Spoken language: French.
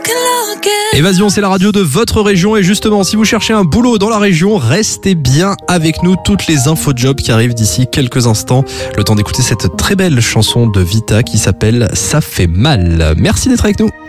Évasion, c'est la radio de votre région et justement, si vous cherchez un boulot dans la région, restez bien avec nous. Toutes les infos de job qui arrivent d'ici quelques instants. Le temps d'écouter cette très belle chanson de Vita qui s'appelle Ça fait mal. Merci d'être avec nous.